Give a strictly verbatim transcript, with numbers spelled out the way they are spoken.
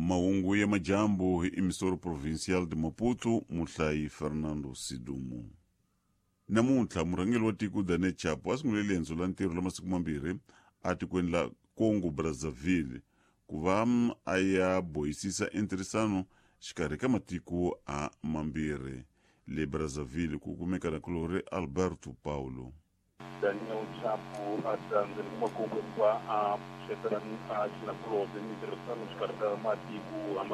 mahungu ya majambo hi emisoro provincial de Maputo muhlayi Fernando Sidumu. Namuntlha murhangeri wa tiko Dane Chapo asungulele yendzo la ntirho la masiku mambirhi atikweni la Congo Brazzaville ku va a ya bohisisa entirhisano xikarhi ka matiko a mambirhi. Le Brazzaville ku kumeka na kulori Alberto Paulo. Daniel Chapo atanze kuma Congo kwa a shetan a china kulo de mitrosano xikarhi ka matiko